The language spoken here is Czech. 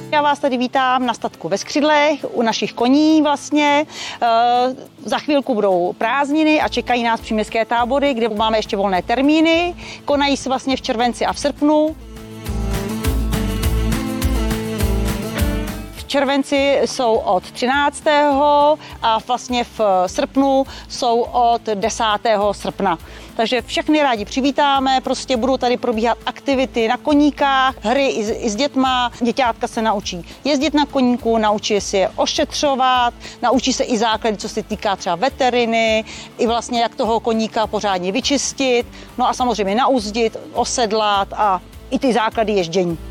Já vás tady vítám na statku ve Skřidlech, u našich koní vlastně. Za chvilku budou prázdniny a čekají nás příměstské tábory, kde máme ještě volné termíny. Konají se vlastně v červenci a v srpnu. V červenci jsou od 13. a vlastně v srpnu jsou od 10. srpna. Takže všechny rádi přivítáme, prostě budou tady probíhat aktivity na koníkách, hry i s dětma. Děťátka se naučí jezdit na koníku, naučí se je ošetřovat, naučí se i základy, co se týká třeba veteriny, i vlastně jak toho koníka pořádně vyčistit, no a samozřejmě nauzdit, osedlat a i ty základy ježdění.